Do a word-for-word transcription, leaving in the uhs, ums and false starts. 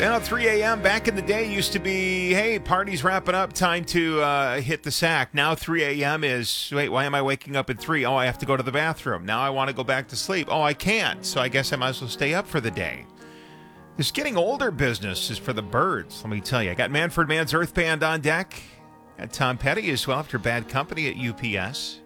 You know, three a.m. back in the day used to be, hey, party's wrapping up, time to uh, hit the sack. Now three a.m. is, wait, why am I waking up at three? Oh, I have to go to the bathroom. Now I want to go back to sleep. Oh, I can't, so I guess I might as well stay up for the day. This getting older business is for the birds, let me tell you. I got Manfred Mann's Earth Band on deck. Got Tom Petty as well after Bad Company at U P S.